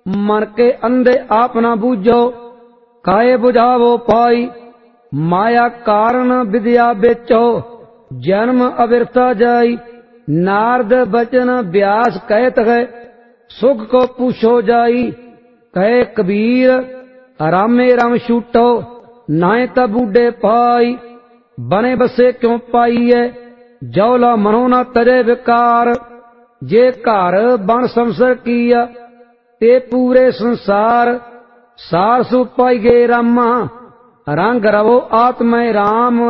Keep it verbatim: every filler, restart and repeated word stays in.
मन के अंधे आप न बूझो, काहे बुझावो पाई। माया कारण विद्या बेचो, जन्म अविरता जाई। नारद बचन व्यास कहत है, सुख को पूछो जाई। कहे कबीर रामे राम छूटो, नाए त बूढ़े पाई। बने बसे क्यों पाईए, जौला मनो न तरे विकार। जे घर बन संसर किया, ते पूरे संसार। सार सु पाई गे रामा, रंग रवो आत्मा राम।